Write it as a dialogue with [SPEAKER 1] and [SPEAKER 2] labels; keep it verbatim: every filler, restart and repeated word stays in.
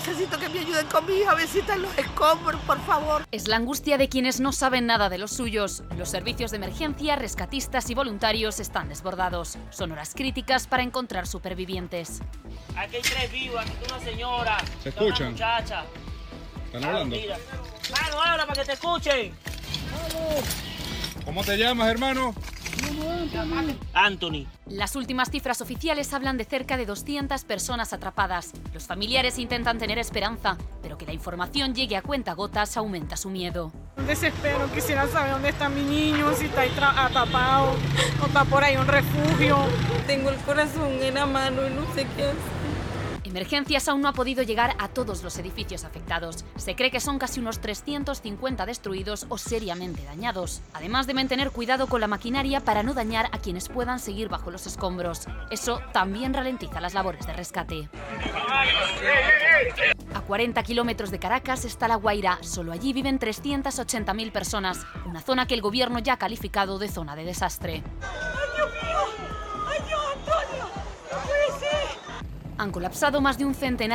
[SPEAKER 1] necesito que me ayuden con mi hija a visitar los escombros, por favor.
[SPEAKER 2] Es la angustia de quienes no saben nada de los suyos. Los servicios de emergencia, rescatistas y voluntarios están desbordados. Son horas críticas para encontrar supervivientes.
[SPEAKER 3] Aquí hay tres vivos, aquí está una señora.
[SPEAKER 4] ¿Se escuchan?
[SPEAKER 3] Una muchacha.
[SPEAKER 4] ¿Están hablando?
[SPEAKER 3] Mano, habla para que te escuchen.
[SPEAKER 4] ¿Cómo te llamas, hermano?
[SPEAKER 3] Anthony.
[SPEAKER 2] Las últimas cifras oficiales hablan de cerca de doscientas personas atrapadas. Los familiares intentan tener esperanza, pero que la información llegue a cuentagotas aumenta su miedo.
[SPEAKER 5] Desespero, quisiera saber dónde está mi niño, si está atrapado o está por ahí un refugio.
[SPEAKER 6] Tengo el corazón en la mano y no sé qué hacer.
[SPEAKER 2] Emergencias aún no ha podido llegar a todos los edificios afectados. Se cree que son casi unos trescientos cincuenta destruidos o seriamente dañados. Además deben tener cuidado con la maquinaria para no dañar a quienes puedan seguir bajo los escombros. Eso también ralentiza las labores de rescate. A cuarenta kilómetros de Caracas está La Guaira. Solo allí viven trescientas ochenta mil personas, una zona que el gobierno ya ha calificado de zona de desastre. Han colapsado más de un centenar